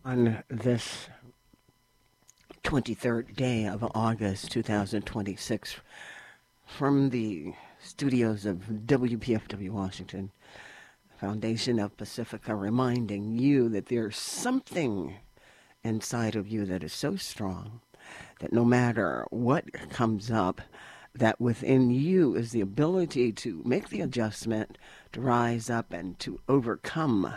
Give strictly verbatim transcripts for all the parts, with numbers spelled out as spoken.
On this twenty-third day of August two thousand twenty-six, from the studios of W P F W Washington, Foundation of Pacifica, reminding you that there's something inside of you that is so strong that no matter what comes up, that within you is the ability to make the adjustment, to rise up and to overcome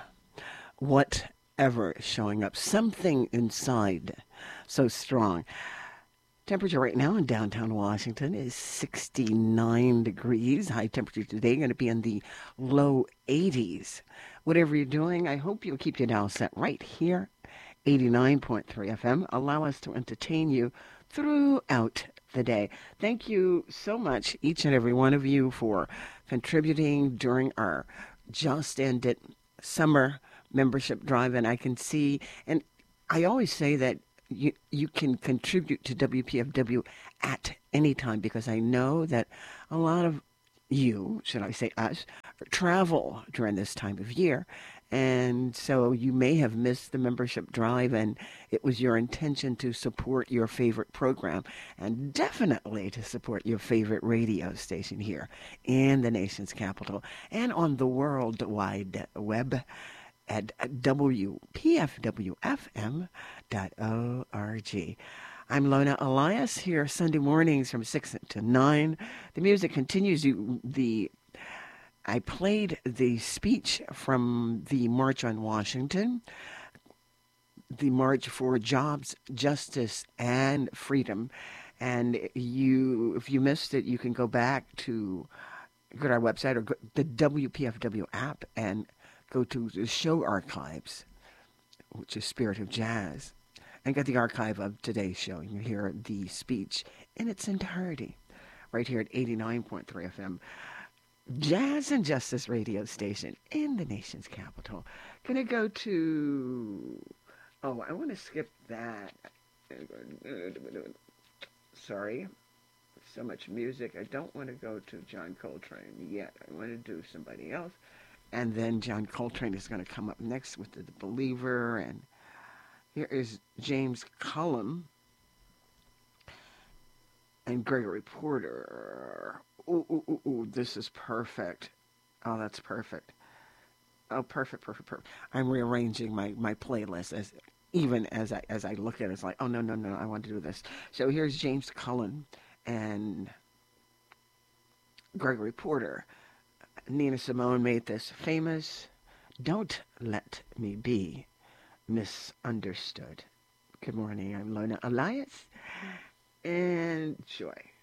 whatever is showing up. Something inside so strong. Temperature right now in downtown Washington is sixty-nine degrees. High temperature today going to be in the low eighties. Whatever you're doing, I hope you'll keep your dial set right here, eighty-nine point three F M. Allow us to entertain you throughout the day. Thank you so much, each and every one of you, for contributing during our just ended summer membership drive. And I can see, and I always say that you, you can contribute to W P F W at any time, because I know that a lot of you, should I say us, travel during this time of year. And so you may have missed the membership drive, and it was your intention to support your favorite program and definitely to support your favorite radio station here in the nation's capital and on the World Wide Web at W P F W F M dot org. I'm Lona Elias here Sunday mornings from six to nine. The music continues. You, the I played the speech from the March on Washington, the March for Jobs, Justice, and Freedom. And you, if you missed it, you can go back to go to our website or go, the W P F W app, and go to the show archives, which is Spirit of Jazz, and get the archive of today's show. You hear the speech in its entirety right here at eighty-nine point three F M. Jazz and Justice radio station in the nation's capital. Gonna go to, oh, I want to skip that. Sorry, so much music. I don't want to go to John Coltrane yet. I want to do somebody else. And then John Coltrane is going to come up next with The Believer. And here is James Cullum and Gregory Porter. Ooh, ooh, ooh, ooh, this is perfect. Oh, that's perfect. Oh, perfect, perfect, perfect. I'm rearranging my, my playlist as even as I as I look at it. It's like, oh, no, no, no, I want to do this. So here's James Cullen and Gregory Porter. Nina Simone made this famous, "Don't Let Me Be Misunderstood." Good morning, I'm Lona Elias. Enjoy.